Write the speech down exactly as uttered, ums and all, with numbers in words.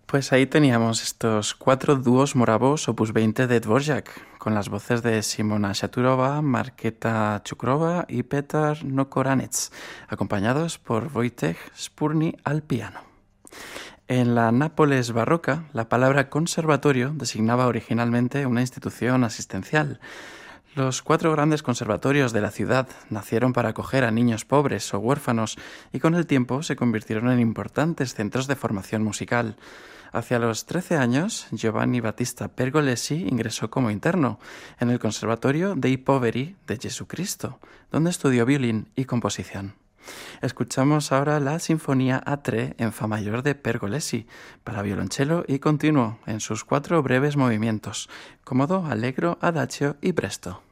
Pues ahí teníamos estos cuatro dúos moravos opus veinte de Dvorak, con las voces de Simona Shaturova, Markéta Chukrova y Petar Nokoranets, acompañados por Wojciech Spurny al piano. En la Nápoles barroca, la palabra conservatorio designaba originalmente una institución asistencial. Los cuatro grandes conservatorios de la ciudad nacieron para acoger a niños pobres o huérfanos y con el tiempo se convirtieron en importantes centros de formación musical. Hacia los trece años, Giovanni Battista Pergolesi ingresó como interno en el Conservatorio dei Poveri de Jesucristo, donde estudió violín y composición. Escuchamos ahora la Sinfonía A tres en Fa mayor de Pergolesi, para violonchelo y continuo en sus cuatro breves movimientos, cómodo, allegro, adagio y presto.